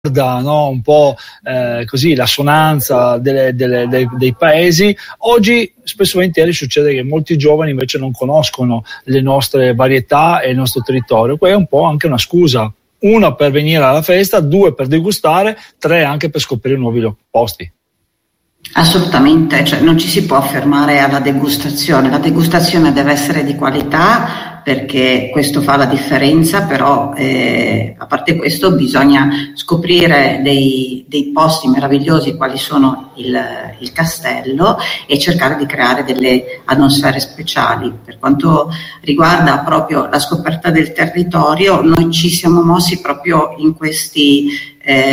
no? Un po' così l'assonanza dei paesi. Oggi spesso e volentieri succede che molti giovani invece non conoscono le nostre varietà e il nostro territorio. Qua è un po' anche una scusa: 1 per venire alla festa, 2 per degustare, 3 anche per scoprire nuovi posti. Assolutamente, cioè non ci si può fermare alla degustazione. La degustazione deve essere di qualità, perché questo fa la differenza, però a parte questo bisogna scoprire dei posti meravigliosi quali sono il castello e cercare di creare delle atmosfere speciali. Per quanto riguarda proprio la scoperta del territorio, noi ci siamo mossi proprio in questi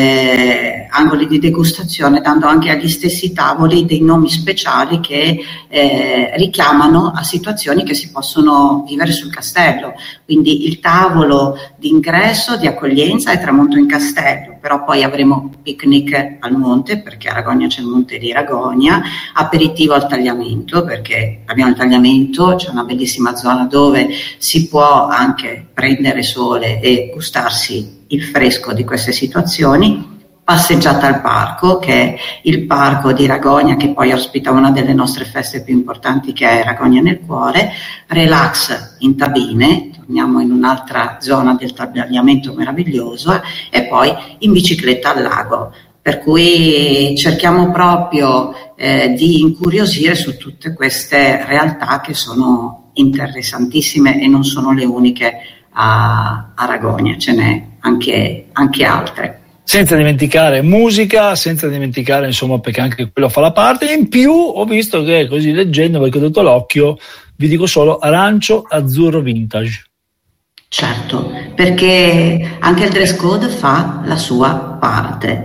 angoli di degustazione, dando anche agli stessi tavoli dei nomi speciali che richiamano a situazioni che si possono vivere sul castello. Quindi il tavolo d'ingresso, di accoglienza è Tramonto in Castello, però poi avremo picnic al monte, perché a Ragogna c'è il monte di Ragogna, aperitivo al Tagliamento, perché abbiamo il Tagliamento, c'è una bellissima zona dove si può anche prendere sole e gustarsi il fresco di queste situazioni. Passeggiata al parco, che è il parco di Ragogna, che poi ospita una delle nostre feste più importanti, che è Ragogna nel cuore. Relax in Tabine, torniamo in un'altra zona del tagliamento meraviglioso, e poi in bicicletta al lago. Per cui cerchiamo proprio di incuriosire su tutte queste realtà che sono interessantissime e non sono le uniche a Ragogna, ce n'è anche altre. Senza dimenticare musica, senza dimenticare, insomma, perché anche quello fa la parte. E in più ho visto che, così leggendo, perché ho dato l'occhio, vi dico solo arancio azzurro vintage. Certo, perché anche il dress code fa la sua parte.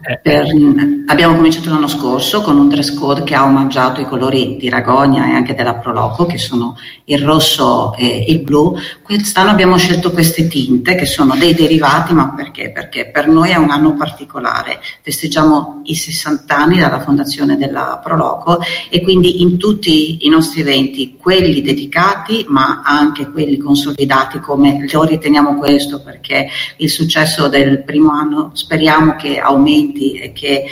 Abbiamo cominciato l'anno scorso con un dress code che ha omaggiato i colori di Ragogna e anche della Proloco, che sono il rosso e il blu. Quest'anno abbiamo scelto queste tinte, che sono dei derivati, ma perché? Perché per noi è un anno particolare. Festeggiamo i 60 anni dalla fondazione della Proloco, e quindi in tutti i nostri eventi, quelli dedicati ma anche quelli consolidati, come lo riteniamo questo, perché il successo del primo anno speriamo che aumenti e che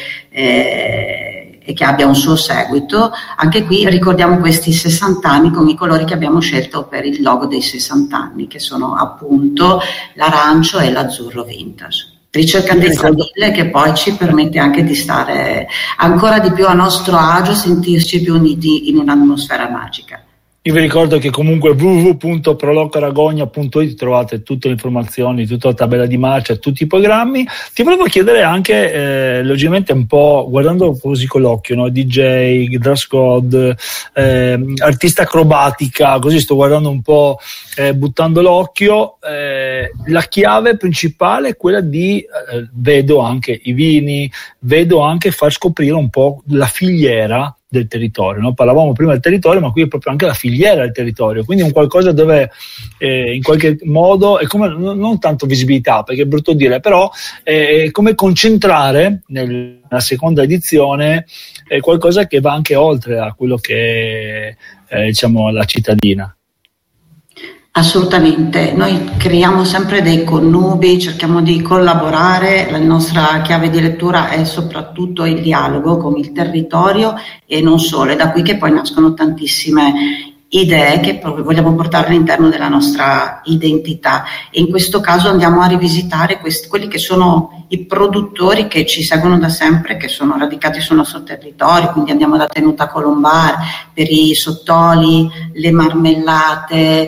abbia un suo seguito. Anche qui ricordiamo questi 60 anni con i colori che abbiamo scelto per il logo dei 60 anni, che sono appunto l'arancio e l'azzurro vintage. Ricercatezza mille, che poi ci permette anche di stare ancora di più a nostro agio, sentirci più uniti in un'atmosfera magica. Io vi ricordo che comunque www.prolocoragogna.it trovate tutte le informazioni, tutta la tabella di marcia, tutti i programmi. Ti volevo chiedere anche, logicamente un po', guardando così con l'occhio, no? DJ, dress code, artista acrobatica, così sto guardando un po', buttando l'occhio, la chiave principale è quella di, vedo anche i vini, vedo anche far scoprire un po' la filiera del territorio, no? Parlavamo prima del territorio, ma qui è proprio anche la filiera del territorio, quindi è un qualcosa dove in qualche modo è come, non tanto visibilità, perché è brutto dire, però è come concentrare nella seconda edizione qualcosa che va anche oltre a quello che è diciamo la cittadina. Assolutamente, noi creiamo sempre dei connubi, cerchiamo di collaborare, la nostra chiave di lettura è soprattutto il dialogo con il territorio e non solo, è da qui che poi nascono tantissime idee che proprio vogliamo portare all'interno della nostra identità, e in questo caso andiamo a rivisitare quelli che sono i produttori che ci seguono da sempre, che sono radicati sul nostro territorio, quindi andiamo da Tenuta Colombare per i sottoli, le marmellate,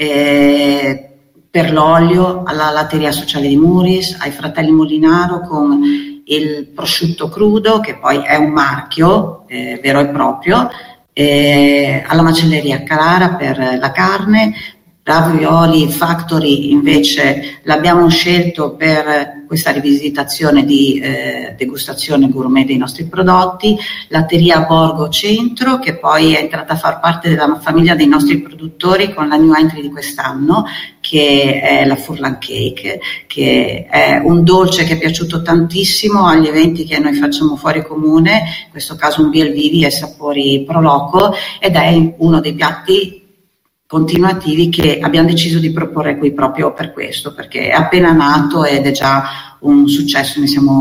per l'olio, alla Latteria Sociale di Muris, ai Fratelli Molinaro con il prosciutto crudo, che poi è un marchio vero e proprio, alla Macelleria Carrara per la carne. Ravioli Factory invece l'abbiamo scelto per questa rivisitazione di degustazione gourmet dei nostri prodotti. Latteria Borgo Centro, che poi è entrata a far parte della famiglia dei nostri produttori con la new entry di quest'anno, che è la Furlan Cake, che è un dolce che è piaciuto tantissimo agli eventi che noi facciamo fuori comune, in questo caso un Biel Vivi e sapori Proloco, ed è uno dei piatti continuativi che abbiamo deciso di proporre qui proprio per questo, perché è appena nato ed è già un successo, ne siamo